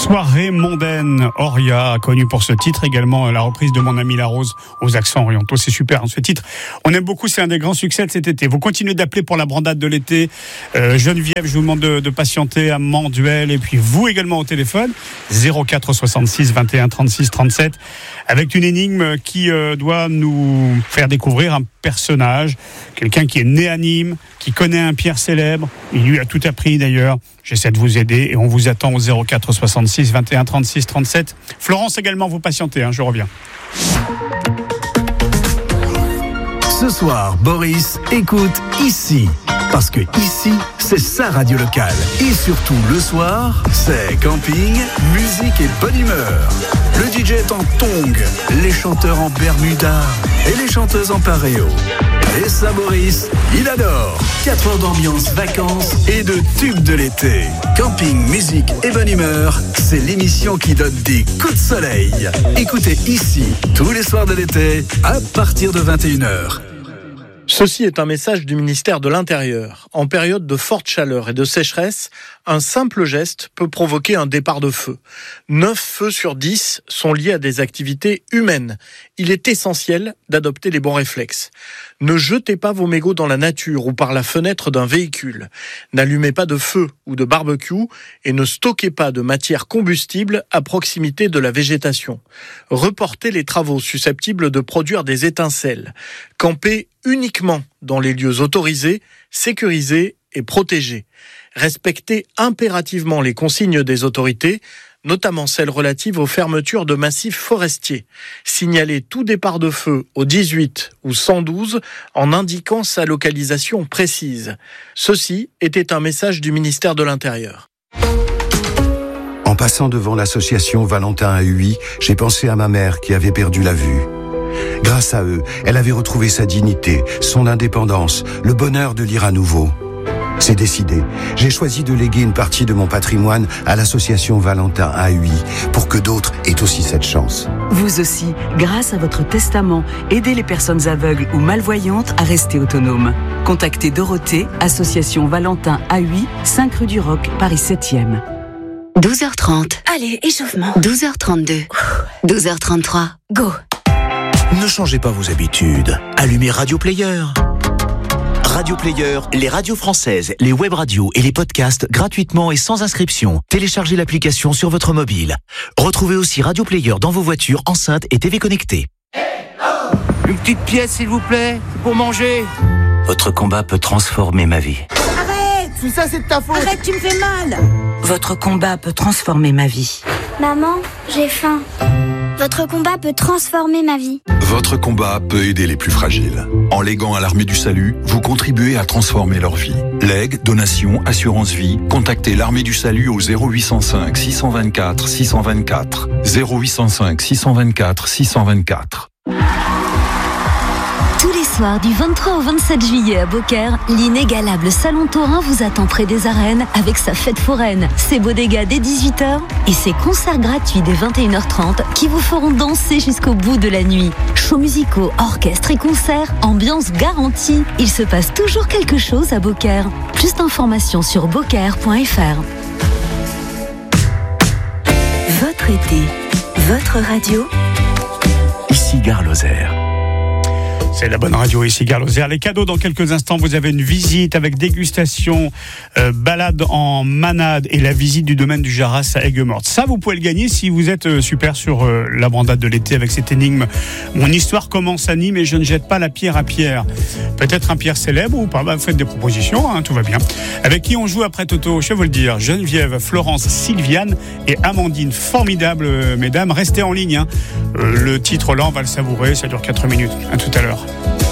Soirée mondaine, Oria, connu pour ce titre, également la reprise de Mon ami la rose aux accents orientaux. C'est super, ce titre. On aime beaucoup, c'est un des grands succès de cet été. Vous continuez d'appeler pour la brandade de l'été. Geneviève, je vous demande de patienter à Manduel, et puis vous également au téléphone, 04 66 21 36 37, avec une énigme qui doit nous faire découvrir un personnage, quelqu'un qui est né à Nîmes, qui connaît un Pierre célèbre. Il lui a tout appris d'ailleurs. J'essaie de vous aider et on vous attend au 04 66 21 36 37. Florence également, vous patientez, je reviens. Ce soir, Boris écoute ici. Parce que ici, c'est sa radio locale. Et surtout, le soir, c'est camping, musique et bonne humeur. Le DJ est en tongs, les chanteurs en bermuda et les chanteuses en paréo. Et ça, Boris, il adore. 4 heures d'ambiance, vacances et de tubes de l'été. Camping, musique et bonne humeur, c'est l'émission qui donne des coups de soleil. Écoutez ici, tous les soirs de l'été, à partir de 21h. Ceci est un message du ministère de l'Intérieur. En période de forte chaleur et de sécheresse, un simple geste peut provoquer un départ de feu. 9 feux sur 10 sont liés à des activités humaines. Il est essentiel d'adopter les bons réflexes. Ne jetez pas vos mégots dans la nature ou par la fenêtre d'un véhicule. N'allumez pas de feu ou de barbecue et ne stockez pas de matière combustible à proximité de la végétation. Reportez les travaux susceptibles de produire des étincelles. Campez uniquement dans les lieux autorisés, sécurisés et protégés. Respectez impérativement les consignes des autorités, notamment celles relatives aux fermetures de massifs forestiers. Signalez tout départ de feu au 18 ou 112 en indiquant sa localisation précise. Ceci était un message du ministère de l'Intérieur. En passant devant l'association Valentin à Huy, j'ai pensé à ma mère qui avait perdu la vue. Grâce à eux, elle avait retrouvé sa dignité, son indépendance, le bonheur de lire à nouveau. C'est décidé. J'ai choisi de léguer une partie de mon patrimoine à l'association Valentin à Huy pour que d'autres aient aussi cette chance. Vous aussi, grâce à votre testament, aidez les personnes aveugles ou malvoyantes à rester autonomes. Contactez Dorothée, association Valentin à Huy, 5 rue du Roc, Paris 7e. 12h30. Allez, échauffement. 12h32. 12h33. Go. Ne changez pas vos habitudes. Allumez Radio Player. Radio Player, les radios françaises, les web radios et les podcasts gratuitement et sans inscription. Téléchargez l'application sur votre mobile. Retrouvez aussi Radio Player dans vos voitures, enceintes et TV connectées. Une petite pièce, s'il vous plaît, pour manger. Votre combat peut transformer ma vie. Arrête! Tout ça, c'est de ta faute. Arrête, tu me fais mal. Votre combat peut transformer ma vie. Maman, j'ai faim. Votre combat peut transformer ma vie. Votre combat peut aider les plus fragiles. En léguant à l'Armée du Salut, vous contribuez à transformer leur vie. Legs, donations, assurance vie, contactez l'Armée du Salut au 0805 624 624. 0805 624 624. Tous les soirs du 23 au 27 juillet à Beaucaire, l'inégalable Salon Taurin vous attend près des arènes avec sa fête foraine, ses bodegas dès 18h et ses concerts gratuits dès 21h30 qui vous feront danser jusqu'au bout de la nuit. Shows musicaux, orchestres et concerts, ambiance garantie. Il se passe toujours quelque chose à Beaucaire. Plus d'informations sur beaucaire.fr. Votre été, votre radio. Ici Gare Lozère. C'est la bonne radio ici, Gare Lozère. Les cadeaux dans quelques instants. Vous avez une visite avec dégustation, balade en manade et la visite du domaine du Jarras à Aigues-Mortes. Ça, vous pouvez le gagner si vous êtes super sur la brandade de l'été avec cette énigme. Mon histoire commence à Nîmes et je ne jette pas la pierre à Pierre. Peut-être un Pierre célèbre ou pas. Faites des propositions, tout va bien. Avec qui on joue après Toto? Je vais vous le dire. Geneviève, Florence, Sylviane et Amandine. Formidable, mesdames. Restez en ligne. Le titre là, on va le savourer. Ça dure 4 minutes. À tout à l'heure.